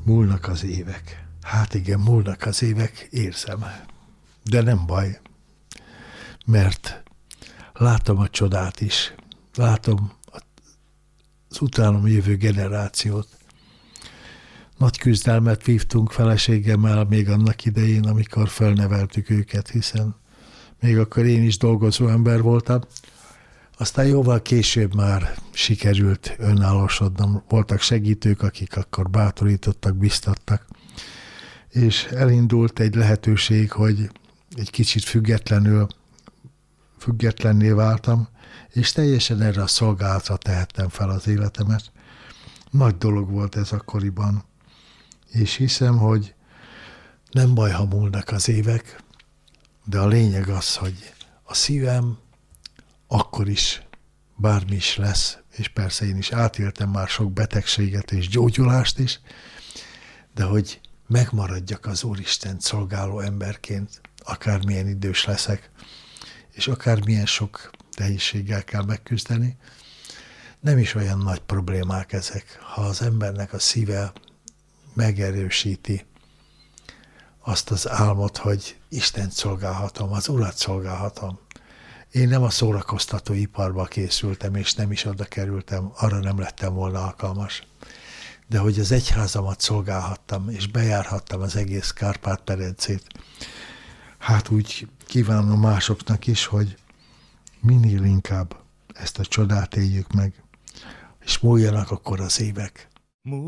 Múlnak az évek. Hát igen, múlnak az évek, érzem. De nem baj, mert látom a csodát is. Látom az utánam jövő generációt. Nagy küzdelmet vívtunk feleségemmel még annak idején, amikor felneveltük őket, hiszen még akkor én is dolgozó ember voltam. Aztán jóval később már sikerült önállósodnom. Voltak segítők, akik akkor bátorítottak, biztattak. És elindult egy lehetőség, hogy egy kicsit függetlenné váltam, és teljesen erre a szolgálatra tehettem fel az életemet. Nagy dolog volt ez akkoriban. És hiszem, hogy nem baj, ha múlnak az évek, de a lényeg az, hogy a szívem akkor is bármi is lesz, és persze én is átéltem már sok betegséget és gyógyulást is, de hogy megmaradjak az Úristent szolgáló emberként, akármilyen idős leszek, és akármilyen sok nehézséggel kell megküzdeni, nem is olyan nagy problémák ezek, ha az embernek a szíve megerősíti azt az álmot, hogy Istent szolgálhatom, az Urat szolgálhatom. Én nem a szórakoztató iparba készültem, és nem is oda kerültem, arra nem lettem volna alkalmas. De hogy az egyházamat szolgálhattam, és bejárhattam az egész Kárpát-medencét, hát úgy kívánom másoknak is, hogy minél inkább ezt a csodát éljük meg, és múljanak akkor az évek,